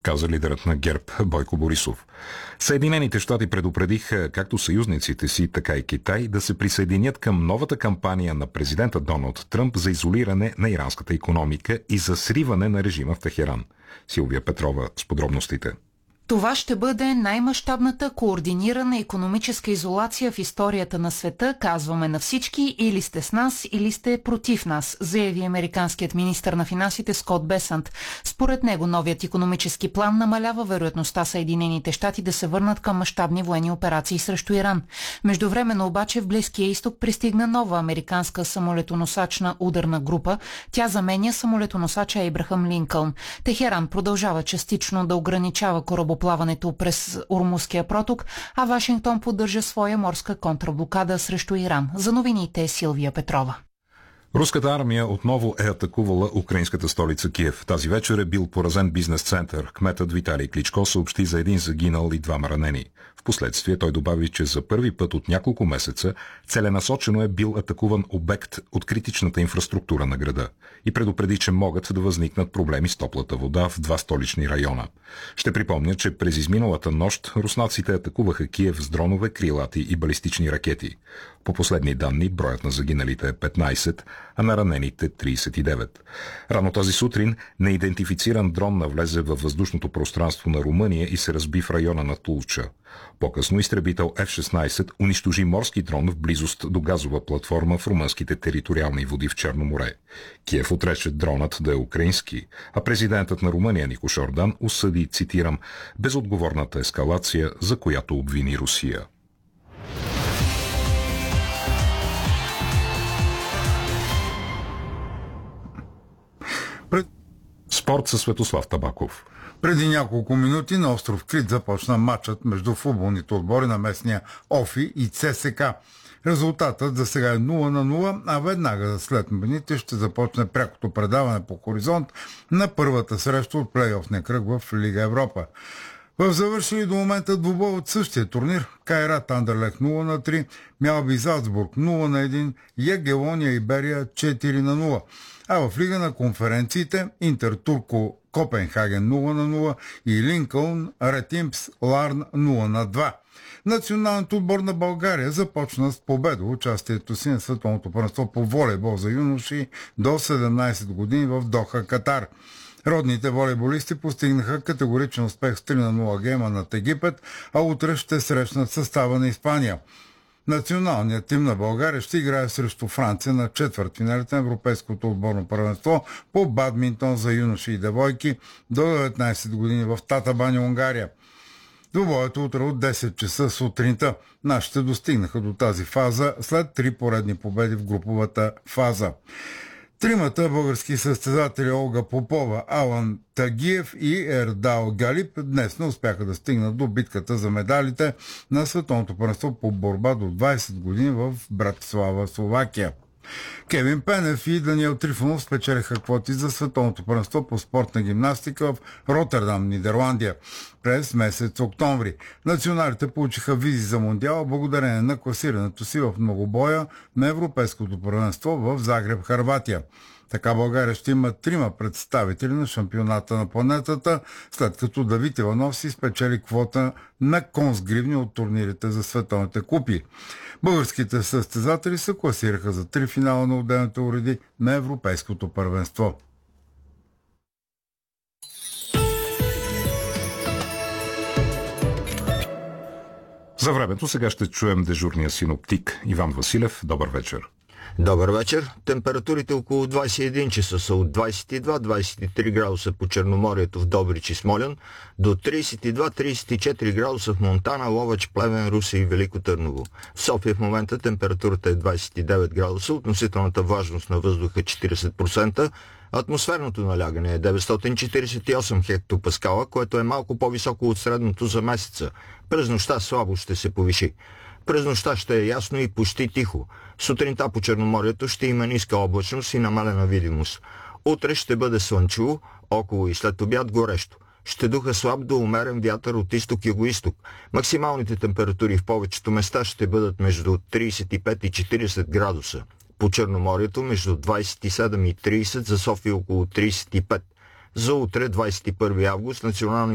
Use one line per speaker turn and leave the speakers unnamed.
каза лидерът на ГЕРБ Бойко Борисов. Съединените щати предупредиха както съюзниците си, така и Китай да се присъединят към новата кампания на президента Доналд Тръмп за изолиране на иранската икономика и за сриване на режима в Техеран. Силвия Петрова с подробностите.
Това ще бъде най-мащабната координирана икономическа изолация в историята на света, казваме на всички, или сте с нас, или сте против нас, заяви американският министър на финансите Скот Бесант. Според него новият икономически план намалява вероятността Съединените щати да се върнат към мащабни военни операции срещу Иран. Междувременно обаче в Близкия изток пристигна нова американска самолетоносачна ударна група. Тя заменя самолетоносача Ейбрахам Линкълн. Техеран продължава частично да ограничава корабоплаването през Ормузския проток, а Вашингтон поддържа своя морска контраблокада срещу Иран. За новините Силвия Петрова.
Руската армия отново е атакувала украинската столица Киев. Тази вечер е бил поразен бизнес център. Кметът Виталий Кличко съобщи за един загинал и двама ранени. Впоследствие той добави, че за първи път от няколко месеца целенасочено е бил атакуван обект от критичната инфраструктура на града и предупреди, че могат да възникнат проблеми с топлата вода в два столични района. Ще припомня, че през изминалата нощ руснаците атакуваха Киев с дронове, крилати и балистични ракети. По последни данни, броят на загиналите е 15, а на ранените 39. Рано тази сутрин неидентифициран дрон навлезе във въздушното пространство на Румъния и се разби в района на Тулча. По-късно изтребител F-16 унищожи морски дрон в близост до газова платформа в румънските териториални води в Черно море. Киев отрече дронът да е украински, а президентът на Румъния Никош Ордан осъди, цитирам, безотговорната ескалация, за която обвини Русия. Спорт със Светослав Табаков.
Преди няколко минути на остров Крит започна матчът между футболните отбори на местния ОФИ и ЦСКА. Резултатът за сега е 0-0, а веднага след минути ще започне прякото предаване по Хоризонт на първата среща от плейофния кръг в Лига Европа. В завършили до момента двубой от същия турнир Кайрат Андерлех 0-3, Мялби Залцбург 0-1, Ягелония Иберия 4-0. А в Лига на конференциите Интер Турко Копенхаген 0-0 и Линкълн Ретимпс Ларн 0-2. Националният отбор на България започна с победа участието си на световното първенство по волейбол за юноши до 17 години в Доха, Катар. Родните волейболисти постигнаха категоричен успех с 3-0 гейма над Египет, а утре ще срещнат състава на Испания. Националният тим на България ще играе срещу Франция на четвъртфиналите на Европейското отборно първенство по бадминтон за юноши и девойки до 19 години в Татабаня, Унгария. Двубоето утре от 10 часа сутринта. Нашите достигнаха до тази фаза след 3 поредни победи в груповата фаза. Тримата български състезатели Олга Попова, Алан Тагиев и Ердал Галип днес не успяха да стигнат до битката за медалите на световното първенство по борба до 20 години в Братислава, Словакия. Кевин Пенев и Даниел Трифонов спечелиха квоти за световното първенство по спортна гимнастика в Ротердам, Нидерландия през месец октомври. Националите получиха визи за Мондиал благодарение на класирането си в многобоя на Европейското първенство в Загреб, Хърватия. Така България ще има 3 представители на шампионата на планетата, след като Давид Иванов си спечели квота на консгривни от турнирите за световните купи. Българските състезатели се класираха за 3 финала на отделните уреди на Европейското първенство.
За времето сега ще чуем дежурния синоптик Иван Василев. Добър вечер.
Добър вечер. Температурите около 21 часа са от 22-23 градуса по Черноморието в Добрич и Смолян до 32-34 градуса в Монтана, Ловеч, Плевен, Русе и Велико Търново. В София в момента температурата е 29 градуса, относителната влажност на въздуха 40%, атмосферното налягане е 948 хектопаскала, което е малко по-високо от средното за месеца. През нощта слабо ще се повиши. През нощта ще е ясно и почти тихо. Сутринта по Черноморието ще има ниска облачност и намалена видимост. Утре ще бъде слънчево, около и след обяд горещо. Ще духа слаб до умерен вятър от изток-югоизток. Максималните температури в повечето места ще бъдат между 35 и 40 градуса. По Черноморието между 27 и 30, за София около 35. За утре, 21 август, национални